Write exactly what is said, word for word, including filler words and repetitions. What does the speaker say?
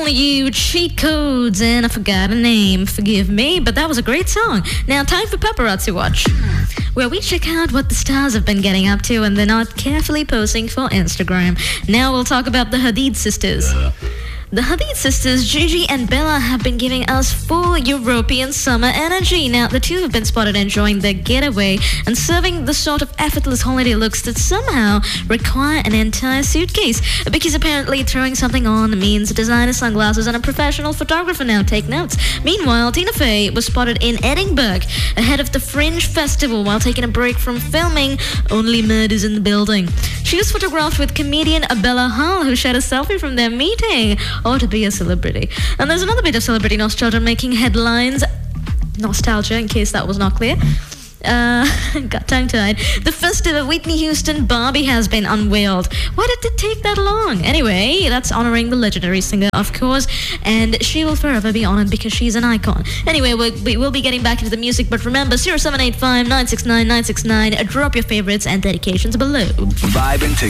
Only You, Cheat Codes, and I forgot a name. Forgive me, but that was a great song. Now, time for Paparazzi Watch, where we check out what the stars have been getting up to and they're not carefully posing for Instagram. Now we'll talk about the Hadid sisters. The Hadid sisters, Gigi and Bella, have been giving us full European summer energy. Now, the two have been spotted enjoying their getaway and serving the sort of effortless holiday looks that somehow require an entire suitcase. Because apparently throwing something on means designer sunglasses and a professional photographer. Now, take notes. Meanwhile, Tina Fey was spotted in Edinburgh ahead of the Fringe Festival while taking a break from filming Only Murders in the Building. She was photographed with comedian Bella Hull, who shared a selfie from their meeting. Or to be a celebrity. And there's another bit of celebrity nostalgia making headlines. Nostalgia, in case that was not clear. Uh, got tongue-tied. The festive Whitney Houston Barbie has been unveiled. Why did it take that long? Anyway, that's honoring the legendary singer, of course, and she will forever be honored because she's an icon. Anyway, we'll, we will be getting back into the music, but remember, zero seven eight five, nine six nine, nine six nine, drop your favorites and dedications below. Vibe and